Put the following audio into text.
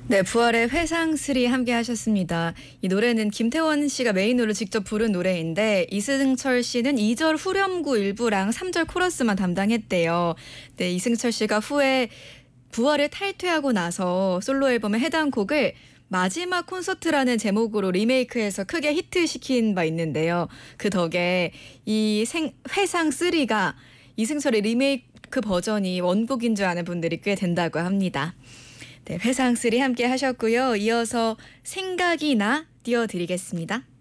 네, 부활의 회상3 함께 하셨습니다. 이 노래는 김태원 씨가 메인으로 직접 부른 노래인데 이승철 씨는 2절 후렴구 일부랑 3절 코러스만 담당했대요. 네, 이승철 씨가 후에 부활을 탈퇴하고 나서 솔로 앨범의 해당 곡을 마지막 콘서트라는 제목으로 리메이크해서 크게 히트시킨 바 있는데요. 그 덕에 이 회상3가 이승철의 리메이크 버전이 원곡인 줄 아는 분들이 꽤 된다고 합니다. 네, 회상3 함께 하셨고요. 이어서 생각이 나 띄워드리겠습니다.